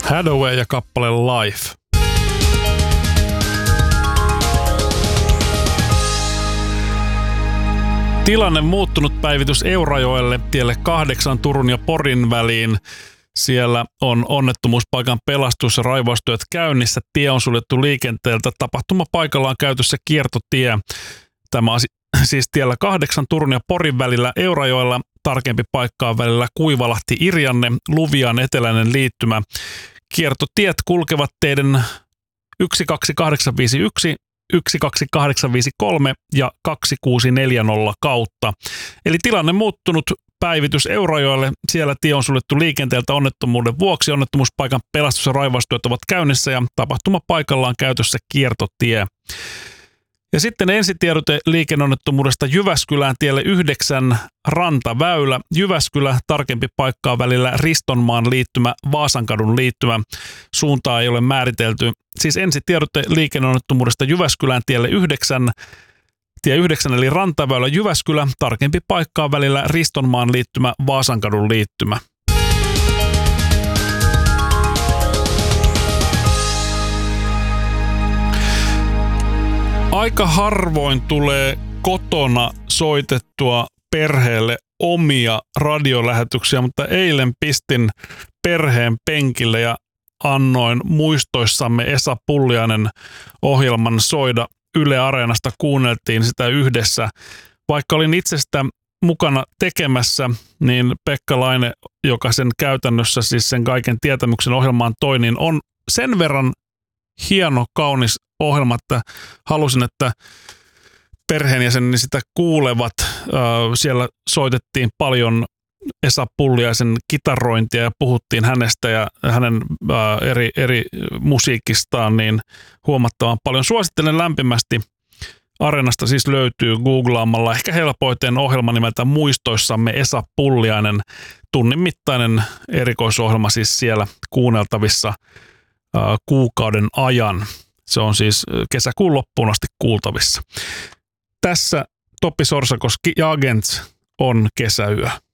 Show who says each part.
Speaker 1: Hathaway ja kappale Life. Tilanne muuttunut, päivitys Eurajoelle, tielle 8 Turun ja Porin väliin. Siellä on onnettomuuspaikan pelastus- ja raivaustyöt käynnissä. Tie on suljettu liikenteeltä. Tapahtumapaikalla on käytössä kiertotie. Tämä on siis tiellä 8 Turun ja Porin välillä Eurajoella. Tarkempi paikka on välillä Kuivalahti-Irjanne, Luvian eteläinen liittymä. Kiertotiet kulkevat teiden 12851, 12853 ja 2640 kautta. Eli tilanne muuttunut, päivitys Eurajoelle. Siellä tie on suljettu liikenteeltä onnettomuuden vuoksi. Onnettomuuspaikan pelastus- ja raivaustyöt ovat käynnissä ja tapahtumapaikalla on käytössä kiertotie. Ja sitten ensitiedote liikenneonnettomuudesta Jyväskylään tielle 9 Rantaväylä. Jyväskylä, tarkempi paikka on välillä Ristonmaan liittymä, Vaasankadun liittymä. Suuntaa ei ole määritelty. Siis ensitiedote liikenneonnettomuudesta Jyväskylään tielle 9. Tie 9 eli Rantaväylä Jyväskylä, tarkempi paikka on välillä Ristonmaan liittymä, Vaasankadun liittymä. Aika harvoin tulee kotona soitettua perheelle omia radiolähetyksiä, mutta eilen pistin perheen penkille ja annoin Muistoissamme Esa Pulliainen ohjelman soida. Yle Areenasta kuunneltiin sitä yhdessä. Vaikka olin itse sitä mukana tekemässä, niin Pekka Laine, joka sen käytännössä siis sen kaiken tietämyksen ohjelmaan toi, niin on sen verran hieno, kaunis ohjelma, että halusin, että perheenjäseneni sitä kuulevat. Siellä soitettiin paljon Esa Pulliaisen kitarointia ja puhuttiin hänestä ja hänen eri musiikistaan niin huomattavan paljon. Suosittelen lämpimästi. Areenasta siis löytyy googlaamalla ehkä helpoiten ohjelma nimeltä Muistoissamme Esa Pulliainen. Tunnin mittainen erikoisohjelma siis siellä kuunneltavissa kuukauden ajan. Se on siis kesäkuun loppuun asti kuultavissa. Tässä Topi Sorsakoski ja Agents on Kesäyö.